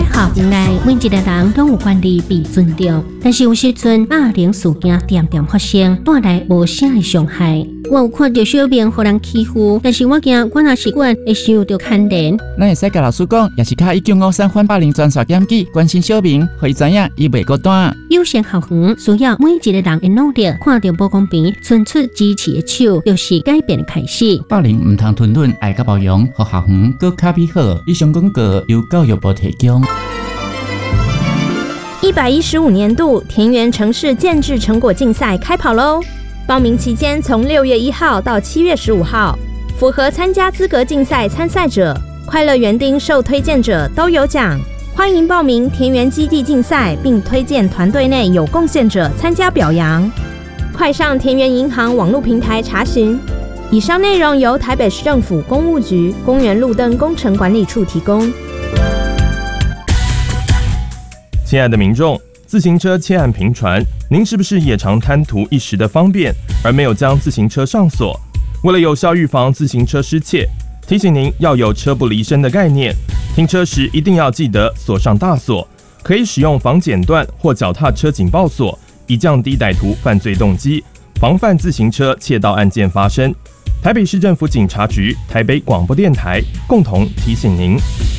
校园内每一个人都有权利被尊重，但是有时阵霸凌事件点点发生，带来无声的伤害。我有看到小明被人欺负，但是我惊我若是管会受到牵连。 咱会使甲老师讲，也是卡已经53反霸凌专线检举，关心小明，互伊知影伊袂孤单。 友善校园需要每一个人的努力，看到不公平，伸出支持的手，就是改变的开始。 霸凌唔通吞忍，爱甲包容，互校园更较美好。以上广告由教育部提供。 115年度田园城市建制成果竞赛开跑喽！报名期间从6月1号到7月15号，符合参加资格竞赛参赛者、快乐园丁受推荐者都有奖。欢迎报名田园基地竞赛，并推荐团队内有贡献者参加表扬。快上田园银行网络平台查询。以上内容由台北市政府公务局公园路灯工程管理处提供。 亲爱的民众，自行车窃案频传，您是不是也常贪图一时的方便，而没有将自行车上锁？为了有效预防自行车失窃，提醒您要有车不离身的概念，停车时一定要记得锁上大锁，可以使用防剪断或脚踏车警报锁，以降低歹徒犯罪动机，防范自行车窃盗案件发生。台北市政府警察局、台北广播电台共同提醒您。